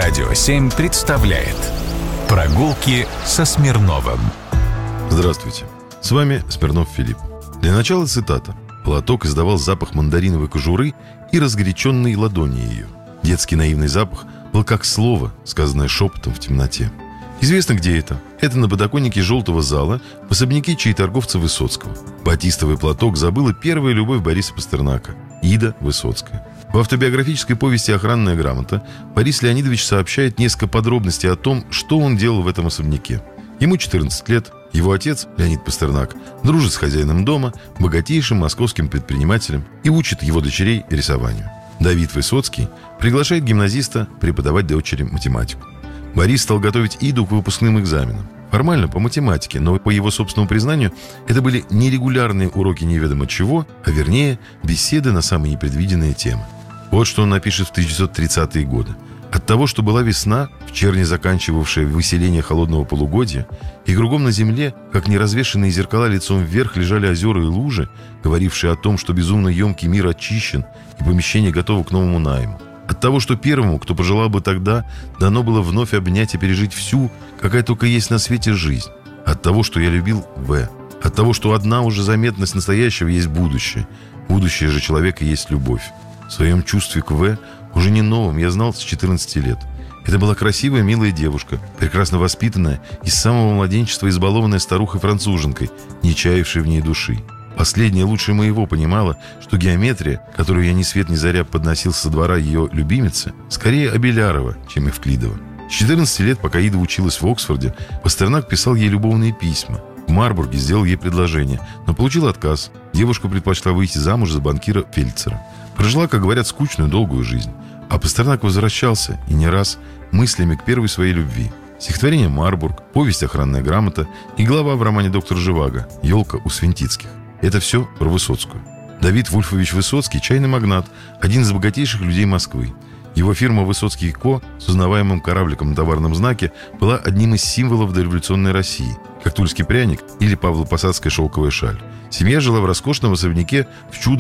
Радио 7 представляет «Прогулки со Смирновым». Здравствуйте, с вами Смирнов Филипп. Для начала цитата. Платок издавал запах мандариновой кожуры и разгоряченной ладони ее. Детский наивный запах был как слово, сказанное шепотом в темноте. Известно, где это. Это на подоконнике желтого зала в особняке чаеторговца Высоцкого. Батистовый платок забыла первая любовь Бориса Пастернака – Ида Высоцкая. В автобиографической повести «Охранная грамота» Борис Леонидович сообщает несколько подробностей о том, что он делал в этом особняке. Ему 14 лет, его отец, Леонид Пастернак, дружит с хозяином дома, богатейшим московским предпринимателем, и учит его дочерей рисованию. Давид Высоцкий приглашает гимназиста преподавать дочери математику. Борис стал готовить Иду к выпускным экзаменам. Формально по математике, но по его собственному признанию это были нерегулярные уроки неведомо чего, а вернее беседы на самые непредвиденные темы. Вот что он напишет в 1930-е годы. От того, что была весна, в черне заканчивавшая выселение холодного полугодия, и кругом на земле, как неразвешенные зеркала лицом вверх, лежали озера и лужи, говорившие о том, что безумно емкий мир очищен и помещение готово к новому найму. От того, что первому, кто пожелал бы тогда, дано было вновь обнять и пережить всю, какая только есть на свете жизнь. От того, что я любил В. От того, что одна уже заметность настоящего есть будущее. Будущее же человека есть любовь. В своем чувстве к В, уже не новом, я знал с 14 лет. Это была красивая, милая девушка, прекрасно воспитанная и с самого младенчества избалованная старухой-француженкой, не чаявшей в ней души. Последняя лучше моего понимала, что геометрия, которую я ни свет ни заря подносил со двора ее любимицы, скорее Абелярова, чем Евклидова. С 14 лет, пока Ида училась в Оксфорде, Пастернак писал ей любовные письма. В Марбурге сделал ей предложение, но получил отказ. Девушка предпочла выйти замуж за банкира Фельдцера. Прожила, как говорят, скучную, долгую жизнь. А Пастернак возвращался, и не раз, мыслями к первой своей любви. Стихотворение «Марбург», повесть «Охранная грамота» и глава в романе «Доктор Живаго» «Елка у Свентицких». Это все про Высоцкую. Давид Вульфович Высоцкий – чайный магнат, один из богатейших людей Москвы. Его фирма «Высоцкий & Ко» с узнаваемым корабликом на товарном знаке была одним из символов дореволюционной России, как тульский пряник или павлопосадская шелковая шаль. Семья жила в роскошном особняке в чудо